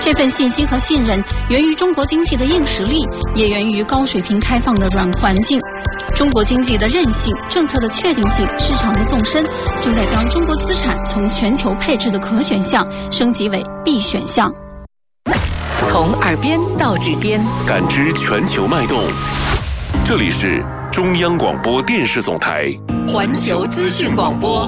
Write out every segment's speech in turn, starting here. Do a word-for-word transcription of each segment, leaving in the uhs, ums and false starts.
这份信心和信任源于中国经济的硬实力，也源于高水平开放的软环境。中国经济的韧性、政策的确定性、市场的纵深，正在将中国资产从全球配置的可选项升级为必选项。 从耳边到指尖， 感知全球脉动。这里是中央广播电视总台环球资讯广播。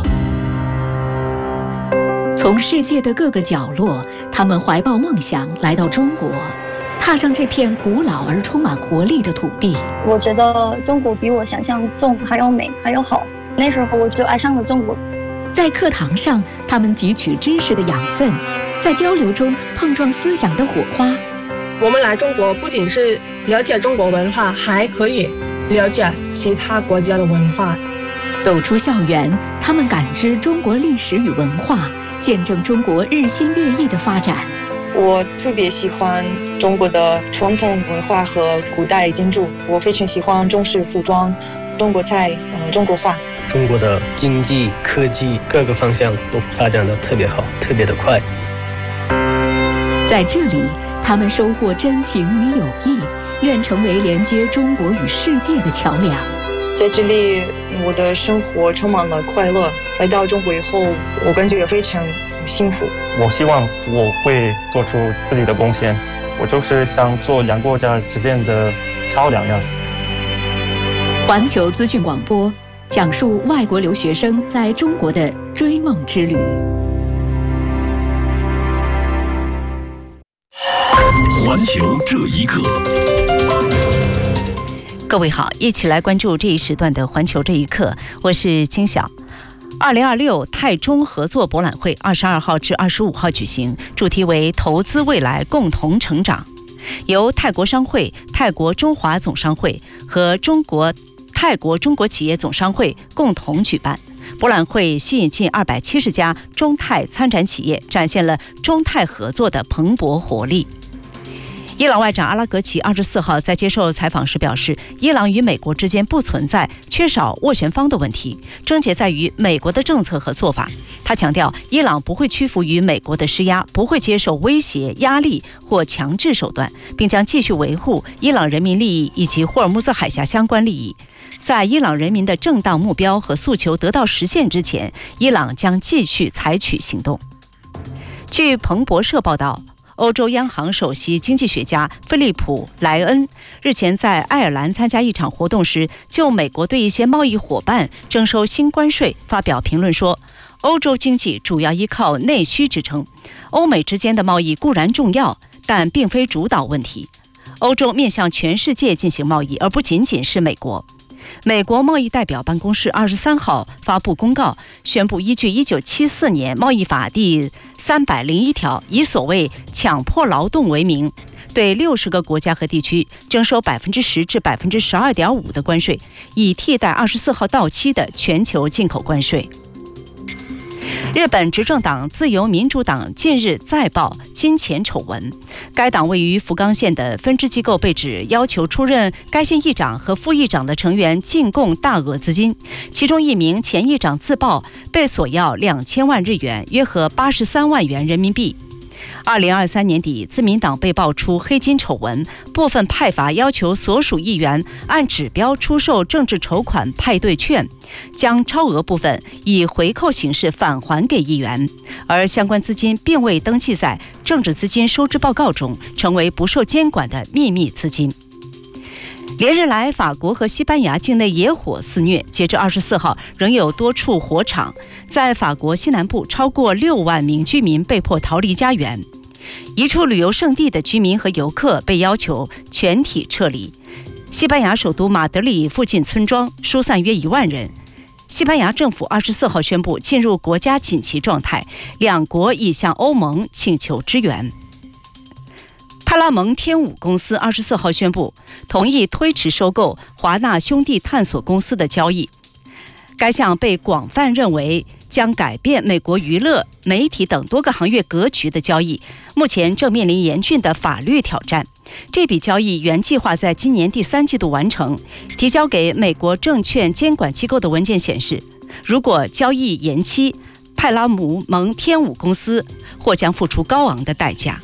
从世界的各个角落，他们怀抱梦想来到中国，踏上这片古老而充满活力的土地。 我觉得中国比我想象中还要美，还要好。那时候我就爱上了中国。 在课堂上，他们汲取知识的养分，在交流中碰撞思想的火花。 我们来中国不仅是了解中国文化，还可以了解其他国家的文化。 走出校园，他们感知中国历史与文化，见证中国日新月异的发展。 我特别喜欢中国的传统文化和古代建筑，我非常喜欢中式服装、中国菜、呃、中国画。 中国的经济、科技各个方向都发展得特别好，特别的快。 在这里，他们收获真情与友谊，愿成为连接中国与世界的桥梁。 在这里，我的生活充满了快乐。来到中国以后，我感觉非常幸福。 我希望我会做出自己的贡献，我就是想做两国家之间的桥梁呀。 环球资讯广播讲述外国留学生在中国的追梦之旅。 环球这一刻。 各位好，一起来关注这一时段的环球这一刻，我是金晓。二零二六泰中合作博览会二十二号至二十五号举行，主题为投资未来，共同成长，由泰国商会、泰国中华总商会和中国泰国中国企业总商会共同举办。博览会吸引近二百七十家中泰参展企业，展现了中泰合作的蓬勃活力。伊朗外长阿拉格齐二十四号在接受采访时表示，伊朗与美国之间不存在缺少斡旋方的问题，症结在于美国的政策和做法。他强调，伊朗不会屈服于美国的施压，不会接受威胁、压力或强制手段，并将继续维护伊朗人民利益以及霍尔木兹海峡相关利益。在伊朗人民的正当目标和诉求得到实现之前，伊朗将继续采取行动。据彭博社报道，欧洲央行首席经济学家菲利普·莱恩日前在爱尔兰参加一场活动时，就美国对一些贸易伙伴征收新关税发表评论说，欧洲经济主要依靠内需支撑，欧美之间的贸易固然重要，但并非主导问题。欧洲面向全世界进行贸易，而不仅仅是美国。美国贸易代表办公室二十三号发布公告，宣布依据一九七四年贸易法第三百零一条，以所谓强迫劳动为名，对六十个国家和地区征收百分之十至百分之十二点五的关税，以替代二十四号到期的全球进口关税。日本执政党自由民主党近日再爆金钱丑闻，该党位于福冈县的分支机构被指要求出任该县议长和副议长的成员进贡大额资金，其中一名前议长自曝被索要两千万日元，约合八十三万元人民币。二零二三年底，自民党被爆出黑金丑闻，部分派阀要求所属议员按指标出售政治筹款派对券，将超额部分以回扣形式返还给议员，而相关资金并未登记在政治资金收支报告中，成为不受监管的秘密资金。连日来，法国和西班牙境内野火肆虐，截至二十四号，仍有多处火场。在法国西南部，超过六万名居民被迫逃离家园。一处旅游胜地的居民和游客被要求全体撤离。西班牙首都马德里附近村庄疏散约一万人。西班牙政府二十四号宣布进入国家紧急状态，两国已向欧盟请求支援。派拉蒙天舞公司二十四号宣布同意推迟收购华纳兄弟探索公司的交易，该项被广泛认为将改变美国娱乐、媒体等多个行业格局的交易，目前正面临严峻的法律挑战。这笔交易原计划在今年第三季度完成。提交给美国证券监管机构的文件显示，如果交易延期，派拉蒙天舞公司或将付出高昂的代价。